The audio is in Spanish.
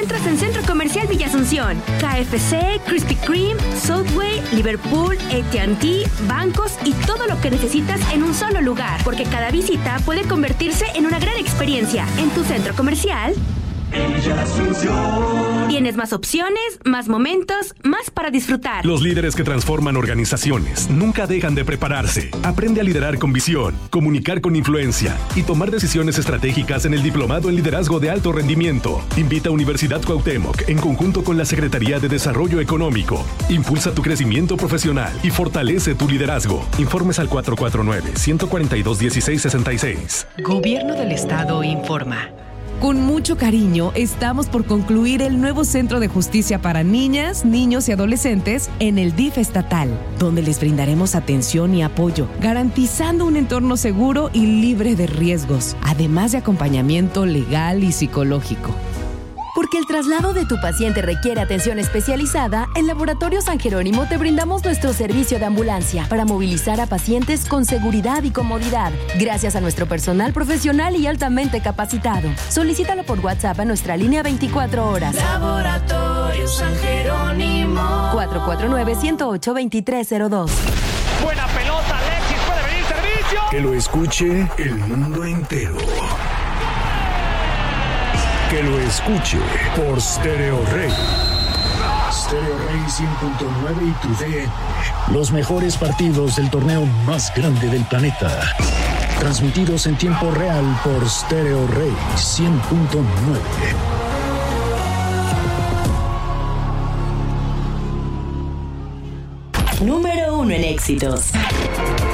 encuentras en Centro Comercial Villa Asunción. KFC, Krispy Kreme, Subway, Liverpool, AT&T, bancos y todo lo que necesitas en un solo lugar. Porque cada visita puede convertirse en una gran experiencia. En tu centro comercial Villa Asunción. Tienes más opciones, más momentos, más para disfrutar. Los líderes que transforman organizaciones nunca dejan de prepararse. Aprende a liderar con visión, comunicar con influencia y tomar decisiones estratégicas en el Diplomado en Liderazgo de Alto Rendimiento. Invita a Universidad Cuauhtémoc en conjunto con la Secretaría de Desarrollo Económico. Impulsa tu crecimiento profesional y fortalece tu liderazgo. Informes al 449-142-1666. Gobierno del Estado informa. Con mucho cariño, estamos por concluir el nuevo Centro de Justicia para Niñas, Niños y Adolescentes en el DIF estatal, donde les brindaremos atención y apoyo, garantizando un entorno seguro y libre de riesgos, además de acompañamiento legal y psicológico. Porque el traslado de tu paciente requiere atención especializada, en Laboratorio San Jerónimo te brindamos nuestro servicio de ambulancia para movilizar a pacientes con seguridad y comodidad, gracias a nuestro personal profesional y altamente capacitado. Solicítalo por WhatsApp a nuestra línea 24 horas. Laboratorio San Jerónimo. 449-108-2302. Buena pelota, Alexis, puede venir servicio. Que lo escuche el mundo entero. Que lo escuche por Stereo Rey. Stereo Rey 100.9 y tu DN. Los mejores partidos del torneo más grande del planeta. Transmitidos en tiempo real por Stereo Rey 100.9. Número 1 en éxitos.